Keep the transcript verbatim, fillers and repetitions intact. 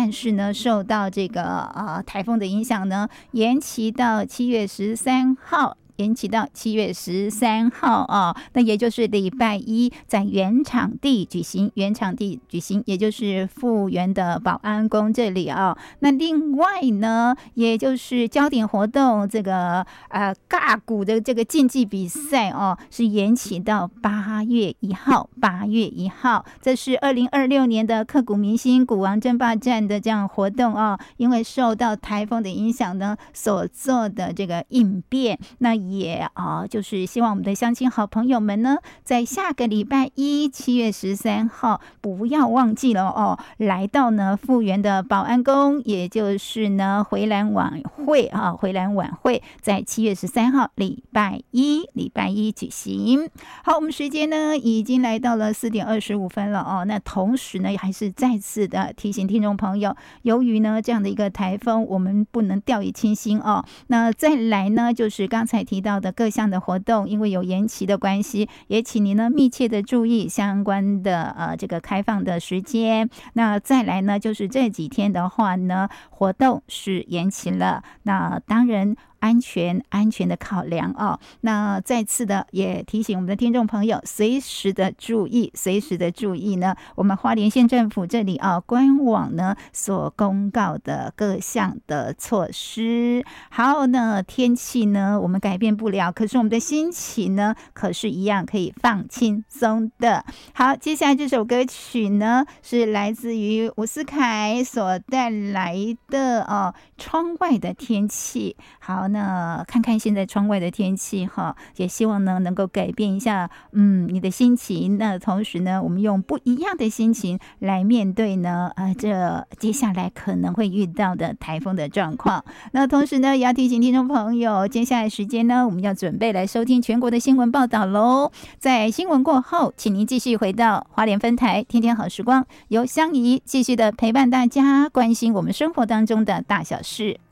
但是呢，受到这个呃台风的影响呢，延期到七月十三号。延期到七月十三号啊，那也就是礼拜一，在原场地举行，原场地举行，也就是复原的保安宫这里啊。那另外呢，也就是焦点活动这个呃尬鼓的这个竞技比赛哦，是延期到八月一号，八月一号，这是二零二六年的刻骨铭心鼓王争霸战的这样活动啊。因为受到台风的影响呢，所做的这个应变，那也啊，就是希望我们的乡亲好朋友们呢，在下个礼拜一七月十三号不要忘记了哦，来到呢复原的保安宫，也就是呢回蓝晚会啊，回蓝晚会在七月十三号礼拜一礼拜一举行。好，我们时间呢已经来到了四点二十五分了哦。那同时呢，还是再次的提醒听众朋友，由于呢这样的一个台风，我们不能掉以轻心哦。那再来呢，就是刚才提到的各项的活动，因为有延期的关系，也请您呢密切的注意相关的呃这个开放的时间。那再来呢，就是这几天的话呢，活动是延期了。那当然。安全安全的考量哦，那再次的也提醒我们的听众朋友，随时的注意，随时的注意呢，我们花莲县政府这里啊官网呢所公告的各项的措施。好，那天气呢我们改变不了，可是我们的心情呢可是一样可以放轻松的。好，接下来这首歌曲呢是来自于伍思凯所带来的哦，窗外的天气。好，那看看现在窗外的天气哈，也希望呢能够改变一下嗯你的心情。那同时呢，我们用不一样的心情来面对呢呃这接下来可能会遇到的台风的状况。那同时呢，也要提醒听众朋友，接下来时间呢，我们要准备来收听全国的新闻报道喽。在新闻过后，请您继续回到花莲分台天天好时光，由香怡继续的陪伴大家，关心我们生活当中的大小事。